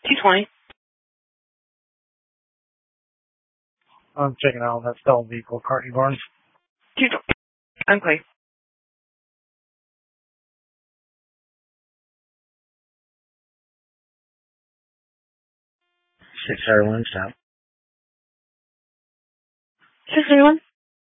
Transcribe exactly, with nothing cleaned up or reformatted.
two twenty. I'm checking out that stolen vehicle, Cartney Barnes. two twenty. I'm clear. six oh one, stop. six thirty-one.